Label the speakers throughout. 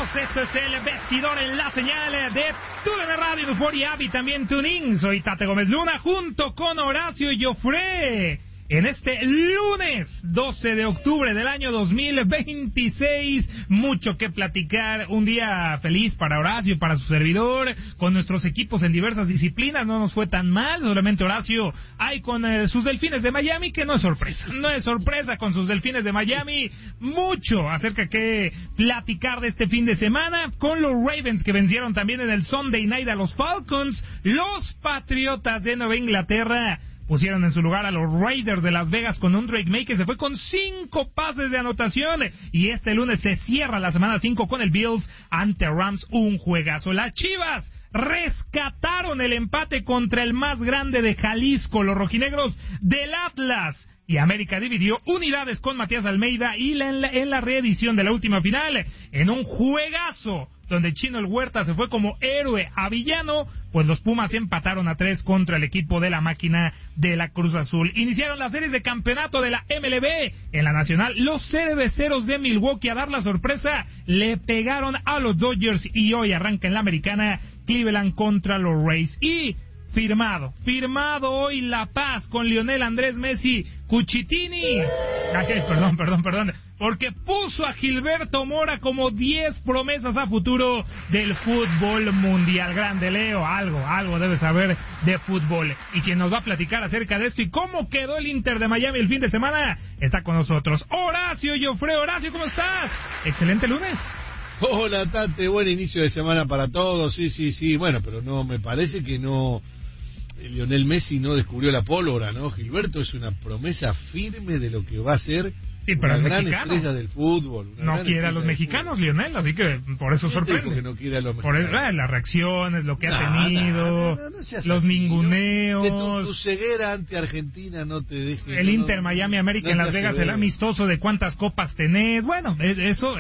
Speaker 1: Esto es el vestidor en la señal de TUDN Radio, Euphoria App y también TuneIn. Soy Tate Gómez Luna junto con Horacio Joffre. En este lunes 12 de octubre del año 2026, mucho que platicar, un día feliz para Horacio y para su servidor, con nuestros equipos en diversas disciplinas, no nos fue tan mal, solamente Horacio hay con sus Delfines de Miami, que no es sorpresa con sus Delfines de Miami, mucho acerca que platicar de este fin de semana, con los Ravens que vencieron también en el Sunday Night a los Falcons, los Patriotas de Nueva Inglaterra pusieron en su lugar a los Raiders de Las Vegas con un Drake May que se fue con 5 pases de anotación. Y este lunes se cierra la semana 5 con el Bills ante Rams, un juegazo. Las Chivas rescataron el empate contra el más grande de Jalisco, los rojinegros del Atlas. Y América dividió unidades con Matías Almeida y en la reedición de la última final, en un juegazo donde Chino el Huerta se fue como héroe a villano, pues los Pumas empataron a 3 contra el equipo de la máquina de la Cruz Azul. Iniciaron las series de campeonato de la MLB. En la Nacional, los Cerveceros de Milwaukee, a dar la sorpresa, le pegaron a los Dodgers y hoy arranca en la Americana Cleveland contra los Rays. Y firmado hoy La Paz con Lionel Andrés Messi Cuchitini. Perdón, porque puso a Gilberto Mora como 10 promesas a futuro del fútbol mundial. Grande Leo, algo debe saber de fútbol. Y quien nos va a platicar acerca de esto y cómo quedó el Inter de Miami el fin de semana, está con nosotros Horacio Joffre. Horacio, ¿cómo estás? Excelente lunes.
Speaker 2: Hola, Tate, buen inicio de semana para todos. Sí, bueno, pero no, me parece que no, Lionel Messi no descubrió la pólvora, ¿no? Gilberto es una promesa firme de lo que va a ser,
Speaker 1: sí, pero
Speaker 2: una gran
Speaker 1: mexicano
Speaker 2: estrella del fútbol.
Speaker 1: No quiere a los mexicanos, Lionel, así que por eso sorprende.
Speaker 2: Que no quiere a los
Speaker 1: por
Speaker 2: mexicanos.
Speaker 1: Las reacciones, lo que ha tenido, los ninguneos.
Speaker 2: ¿No? Tu ceguera ante Argentina no te deje.
Speaker 1: El Inter Miami América en Las Vegas, el amistoso de cuántas copas tenés. Bueno, eso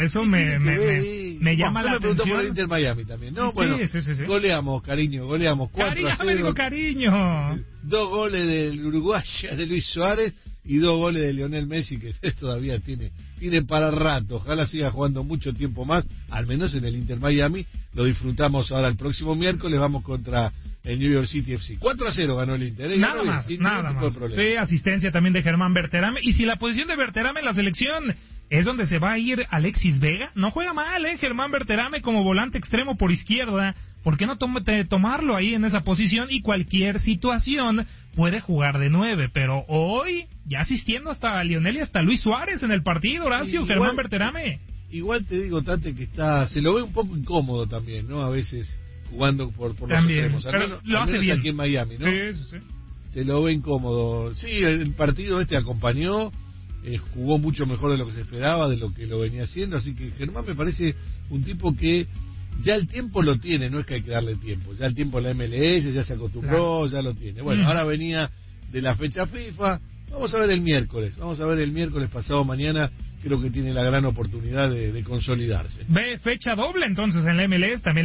Speaker 1: me llama la atención. Me preguntó por
Speaker 2: el Inter Miami también, ¿no?
Speaker 1: Sí,
Speaker 2: bueno,
Speaker 1: sí.
Speaker 2: Goleamos 4-0.
Speaker 1: Me digo cariño.
Speaker 2: 2 goles del uruguayo, de Luis Suárez, y 2 goles de Lionel Messi, que todavía tiene para rato. Ojalá siga jugando mucho tiempo más, al menos en el Inter Miami. Lo disfrutamos ahora el próximo miércoles, vamos contra el New York City FC. 4-0 ganó el Inter.
Speaker 1: Nada más. Sí, asistencia también de Germán Berterame. Y si la posición de Berterame en la selección es donde se va a ir Alexis Vega, no juega mal, Germán Berterame como volante extremo por izquierda. ¿Por qué no tomarlo ahí en esa posición? Y cualquier situación puede jugar de 9, pero hoy ya asistiendo hasta Lionel y hasta Luis Suárez en el partido, Horacio, Germán Berterame.
Speaker 2: Igual te digo, Tate, que se lo ve un poco incómodo también, ¿no? A veces jugando por los extremos.
Speaker 1: Pero lo hace bien
Speaker 2: aquí en Miami, ¿no?
Speaker 1: Sí.
Speaker 2: Se lo ve incómodo. Sí, el partido acompañó, jugó mucho mejor de lo que se esperaba, de lo que lo venía haciendo, así que Germán me parece un tipo que ya el tiempo lo tiene, no es que hay que darle tiempo, ya el tiempo en la MLS, ya se acostumbró, claro. Ya lo tiene. Bueno, ahora venía de la fecha FIFA, vamos a ver el miércoles pasado mañana, creo que tiene la gran oportunidad de consolidarse.
Speaker 1: Ve fecha doble entonces en la MLS también.